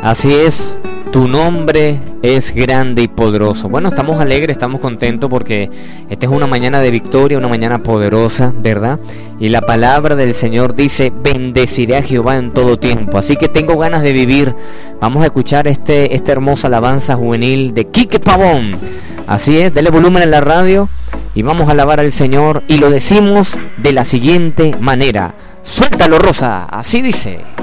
Así es, tu nombre es grande y poderoso. Bueno, estamos alegres, estamos contentos porque esta es una mañana de victoria, una mañana poderosa, ¿verdad? Y la palabra del Señor dice, bendeciré a Jehová en todo tiempo. Así que tengo ganas de vivir. Vamos a escuchar esta hermosa alabanza juvenil de Quique Pavón. Así es, dele volumen en la radio y vamos a alabar al Señor. Y lo decimos de la siguiente manera. Suéltalo, Rosa, así dice.